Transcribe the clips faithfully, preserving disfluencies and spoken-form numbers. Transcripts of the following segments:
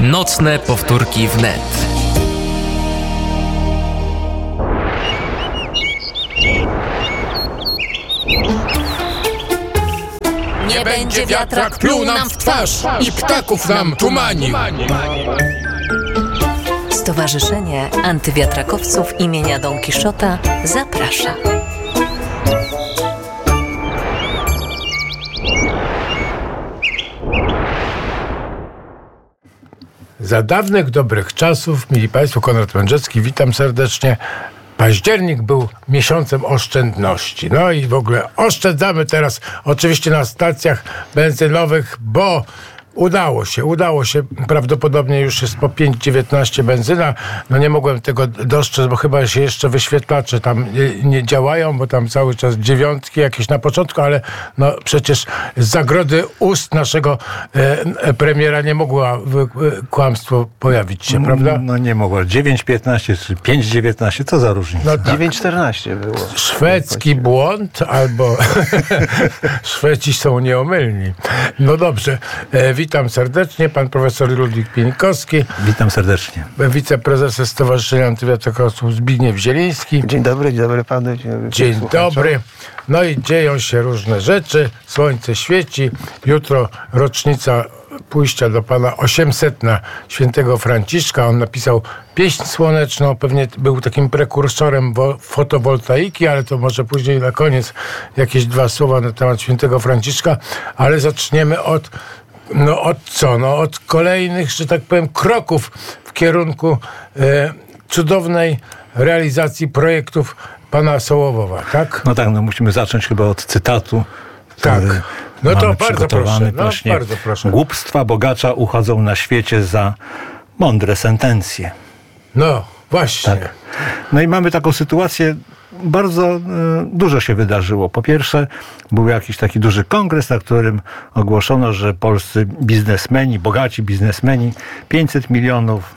Nocne powtórki wnet. Nie będzie wiatrak pluł nam w twarz i ptaków nam tumanił. Stowarzyszenie Antywiatrakowców imienia Don Kiszota zaprasza. Za dawnych, dobrych czasów, mili Państwo, Konrad Mędrzecki, witam serdecznie. Październik był miesiącem oszczędności. No i w ogóle oszczędzamy teraz oczywiście na stacjach benzynowych, bo udało się, udało się. Prawdopodobnie już jest po pięć dziewiętnaście benzyna. No nie mogłem tego dostrzec, bo chyba się jeszcze wyświetlacze tam nie, nie działają, bo tam cały czas dziewiątki jakieś na początku, ale no przecież z zagrody ust naszego e, premiera nie mogło e, kłamstwo pojawić się, prawda? No nie mogło. dziewięć piętnaście czy pięć dziewiętnaście, co za różnica? No tak. dziewięć czternaście było. Szwedzki błąd albo Szwedzi są nieomylni. No dobrze. E, Witam serdecznie. Pan profesor Ludwik Pieńkowski. Witam serdecznie. Wiceprezes Stowarzyszenia Antywiatrakowców Zbigniew Zieliński. Dzień dobry, dzień dobry panu. Dzień dobry, Dzień dobry. No i dzieją się różne rzeczy. Słońce świeci. Jutro rocznica pójścia do Pana osiemsetna świętego Franciszka. On napisał pieśń słoneczną. Pewnie był takim prekursorem fotowoltaiki, ale to może później na koniec jakieś dwa słowa na temat świętego Franciszka. Ale zaczniemy od No od co? No od kolejnych, że tak powiem, kroków w kierunku e, cudownej realizacji projektów pana Sołowowa, tak? No tak, no musimy zacząć chyba od cytatu. Tak. No to bardzo proszę. No, właśnie. bardzo proszę. Głupstwa bogacza uchodzą na świecie za mądre sentencje. No, właśnie. Tak. No i mamy taką sytuację, bardzo y, dużo się wydarzyło. Po pierwsze, był jakiś taki duży kongres, na którym ogłoszono, że polscy biznesmeni, bogaci biznesmeni pięćset milionów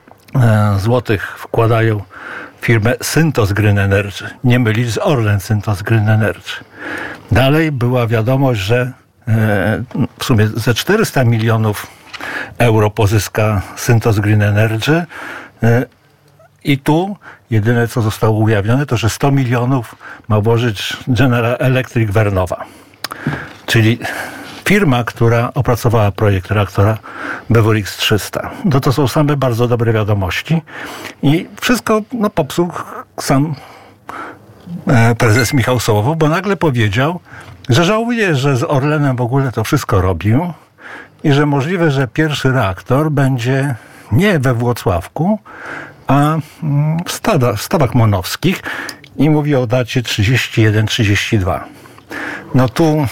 y, złotych wkładają w firmę Synthos Green Energy. Nie mylić z Orlen Synthos Green Energy. Dalej była wiadomość, że y, w sumie ze czterysta milionów euro pozyska Synthos Green Energy. Y, I tu jedyne, co zostało ujawnione, to że sto milionów ma włożyć General Electric Wernowa. Czyli firma, która opracowała projekt reaktora B W R X trzysta. No to są same bardzo dobre wiadomości. I wszystko no, popsuł sam e, prezes Michał Sołowow, bo nagle powiedział, że żałuje, że z Orlenem w ogóle to wszystko robił i że możliwe, że pierwszy reaktor będzie nie we Włocławku, a w, stada, w Stawach Monowskich i mówi o dacie trzydzieści jeden trzydzieści dwa. No tu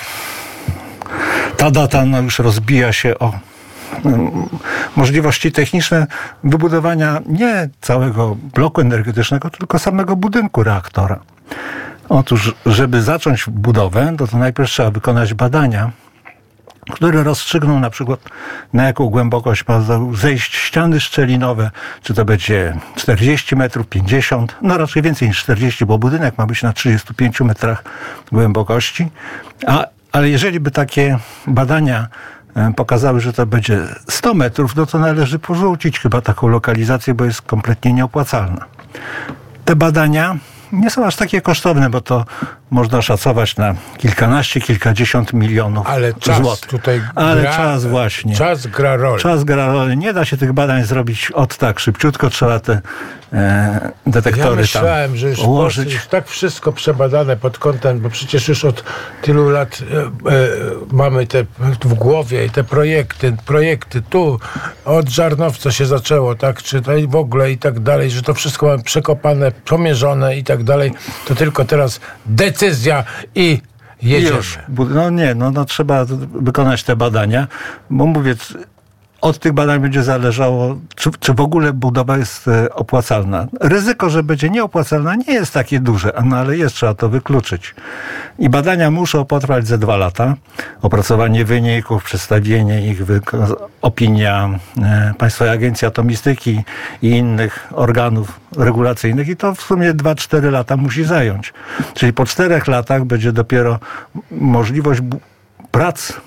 ta data no już rozbija się o um, możliwości techniczne wybudowania nie całego bloku energetycznego, tylko samego budynku reaktora. Otóż, żeby zacząć budowę, to, to najpierw trzeba wykonać badania, które rozstrzygną na przykład, na jaką głębokość ma zejść ściany szczelinowe, czy to będzie czterdzieści metrów, pięćdziesiąt, no raczej więcej niż czterdzieści, bo budynek ma być na trzydziestu pięciu metrach głębokości. A, ale jeżeli by takie badania pokazały, że to będzie sto metrów, no to należy porzucić chyba taką lokalizację, bo jest kompletnie nieopłacalna. Te badania nie są aż takie kosztowne, bo to można szacować na kilkanaście, kilkadziesiąt milionów Ale czas złotych. tutaj Ale gra, czas właśnie. Czas gra rolę. Czas gra rolę. Nie da się tych badań zrobić od tak szybciutko. Trzeba te e, detektory ja myślałem, tam że już, ułożyć. już tak wszystko przebadane pod kątem, bo przecież już od tylu lat e, e, mamy te w głowie i te projekty, projekty tu, od Żarnowca się zaczęło, tak, czy to i w ogóle i tak dalej, że to wszystko mamy przekopane, przemierzone i tak dalej, to tylko teraz decyzja i jedziemy. Już. No nie, no, no trzeba wykonać te badania, bo mówię, od tych badań będzie zależało, czy, czy w ogóle budowa jest opłacalna. Ryzyko, że będzie nieopłacalna, nie jest takie duże, no ale jest, trzeba to wykluczyć. I badania muszą potrwać ze dwa lata. Opracowanie wyników, przedstawienie ich, opinia e, Państwowej Agencji Atomistyki i innych organów regulacyjnych i to w sumie dwa cztery lata musi zająć. Czyli po czterech latach będzie dopiero możliwość bu- prac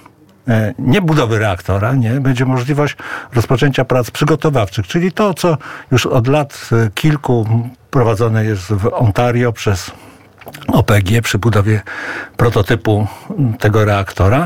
e, nie budowy reaktora, nie, będzie możliwość rozpoczęcia prac przygotowawczych, czyli to, co już od lat e, kilku prowadzone jest w Ontario przez O P G przy budowie prototypu tego reaktora.